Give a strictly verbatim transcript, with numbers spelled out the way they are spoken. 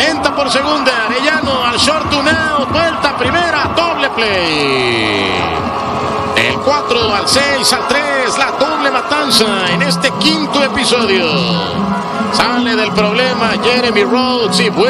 Intenta por segunda. Arellano al short to now. Vuelta primera. Doble play. El cuatro al seis al tres. La doble matanza en este quinto episodio. Sale del problema Jeremy Rhodes y vuelve.